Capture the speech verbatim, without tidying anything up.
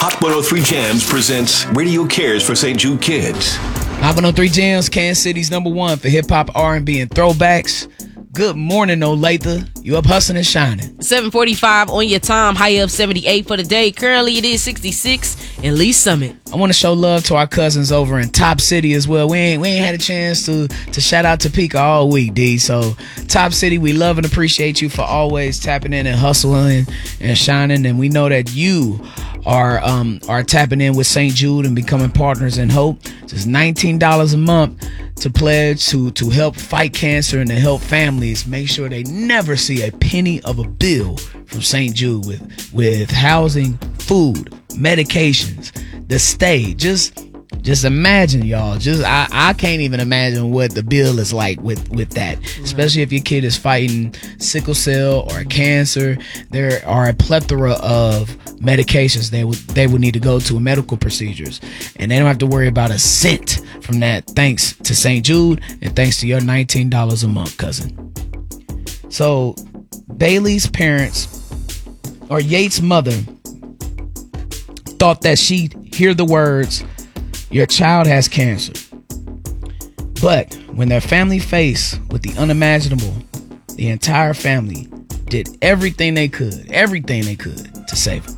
Hot one oh three Jams presents Radio Cares for Saint Jude Kids. Hot one oh three Jams, Kansas City's number one for hip-hop, R and B, and throwbacks. Good morning, Olathe. You up hustling and shining. seven forty-five on your time. High up seventy-eight for the day. Currently, it is sixty-six in Lee Summit. I want to show love to our cousins over in Top City as well. We ain't we ain't had a chance to to shout out to Pika all week, D. So Top City, we love and appreciate you for always tapping in and hustling and shining. And we know that you are um are tapping in with Saint Jude and becoming partners in hope. Just nineteen dollars a month to pledge to to help fight cancer and to help families make sure they never see a penny of a bill from Saint Jude with with housing, food, medications, the stay. Just just imagine, y'all. Just I, I can't even imagine what the bill is like with, with that. Especially if your kid is fighting sickle cell or cancer. There are a plethora of medications they would they would need to go to, medical procedures. And they don't have to worry about a cent from that thanks to Saint Jude and thanks to your nineteen dollars a month, cousin. So Bailey's parents, or Yates' mother, thought that she'd hear the words, "Your child has cancer." But when their family faced with the unimaginable, the entire family did everything they could, everything they could to save him.